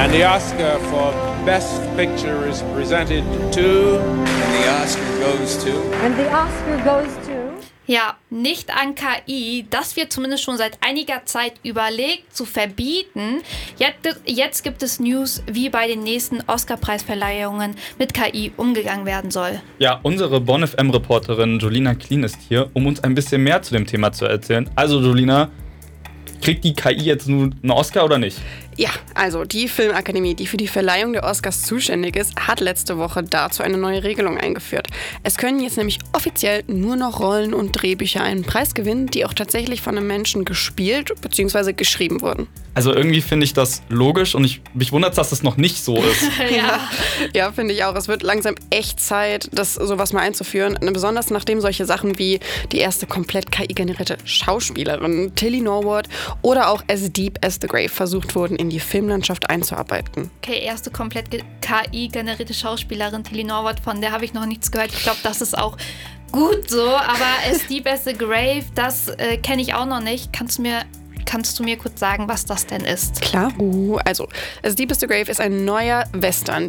And the Oscar for Best Picture is presented to... And the Oscar goes to... And the Oscar goes to... Ja, nicht an KI. Das wird zumindest schon seit einiger Zeit überlegt zu verbieten. Jetzt gibt es News, wie bei den nächsten Oscar-Preisverleihungen mit KI umgegangen werden soll. Ja, unsere Bonn FM-Reporterin Julina Klien ist hier, um uns ein bisschen mehr zu dem Thema zu erzählen. Also Julina, kriegt die KI jetzt nun einen Oscar oder nicht? Ja, also die Filmakademie, die für die Verleihung der Oscars zuständig ist, hat letzte Woche dazu eine neue Regelung eingeführt. Es können jetzt nämlich offiziell nur noch Rollen und Drehbücher einen Preis gewinnen, die auch tatsächlich von einem Menschen gespielt bzw. geschrieben wurden. Also irgendwie finde ich das logisch und mich wundert, dass das noch nicht so ist. Ja, finde ich auch. Es wird langsam echt Zeit, das sowas mal einzuführen. Besonders nachdem solche Sachen wie die erste komplett KI-generierte Schauspielerin Tilly Norwood oder auch As Deep as the Grave versucht wurden, in die Filmlandschaft einzuarbeiten. Okay, erste komplett KI-generierte Schauspielerin Tilly Norwood, von der habe ich noch nichts gehört. Ich glaube, das ist auch gut so, aber As Deep as the Grave, das kenne ich auch noch nicht. Kannst du mir kurz sagen, was das denn ist? Klar, also As Deep as the Grave ist ein neuer Western,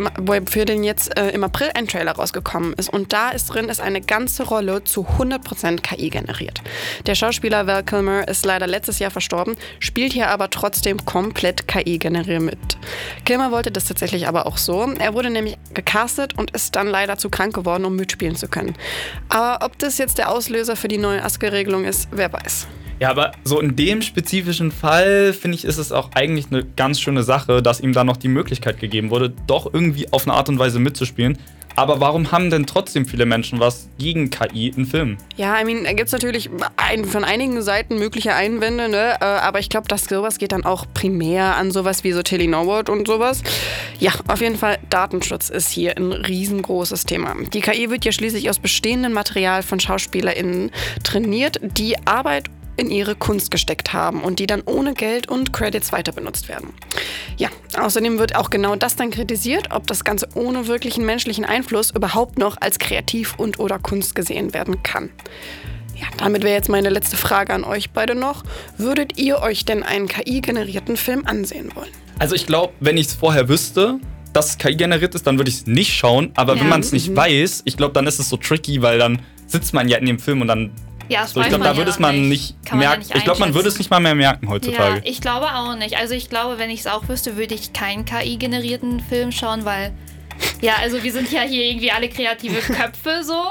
für den jetzt im April ein Trailer rausgekommen ist. Und da ist eine ganze Rolle zu 100% KI generiert. Der Schauspieler Val Kilmer ist leider letztes Jahr verstorben, spielt hier aber trotzdem komplett KI generiert mit. Kilmer wollte das tatsächlich aber auch so. Er wurde nämlich gecastet und ist dann leider zu krank geworden, um mitspielen zu können. Aber ob das jetzt der Auslöser für die neue Oscar-Regelung ist, wer weiß. Ja, aber so in dem spezifischen Fall, finde ich, ist es auch eigentlich eine ganz schöne Sache, dass ihm da noch die Möglichkeit gegeben wurde, doch irgendwie auf eine Art und Weise mitzuspielen. Aber warum haben denn trotzdem viele Menschen was gegen KI in Filmen? Ja, da gibt es natürlich von einigen Seiten mögliche Einwände, ne? Aber ich glaube, dass sowas geht dann auch primär an sowas wie so Tilly Norwood und sowas. Ja, auf jeden Fall, Datenschutz ist hier ein riesengroßes Thema. Die KI wird ja schließlich aus bestehendem Material von SchauspielerInnen trainiert, die Arbeit in ihre Kunst gesteckt haben und die dann ohne Geld und Credits weiter benutzt werden. Ja, außerdem wird auch genau das dann kritisiert, ob das Ganze ohne wirklichen menschlichen Einfluss überhaupt noch als kreativ und/oder Kunst gesehen werden kann. Ja, damit wäre jetzt meine letzte Frage an euch beide noch. Würdet ihr euch denn einen KI-generierten Film ansehen wollen? Also ich glaube, wenn ich es vorher wüsste, dass es KI generiert ist, dann würde ich es nicht schauen. Aber wenn man es nicht weiß, ich glaube, dann ist es so tricky, weil dann sitzt man ja in dem Film und dann... Ja, das so, ich glaube, da würde es man nicht merken. Ich glaube, man würde es nicht mal mehr merken heutzutage. Ja, ich glaube auch nicht. Also ich glaube, wenn ich es auch wüsste, würde ich keinen KI-generierten Film schauen, weil, ja, also wir sind ja hier irgendwie alle kreative Köpfe so.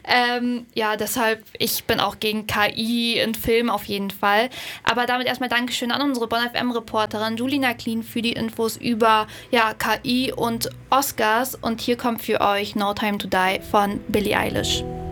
Ja, deshalb, ich bin auch gegen KI in Filmen auf jeden Fall. Aber damit erstmal Dankeschön an unsere Bonn FM-Reporterin Julina Klien für die Infos über KI und Oscars. Und hier kommt für euch No Time to Die von Billie Eilish.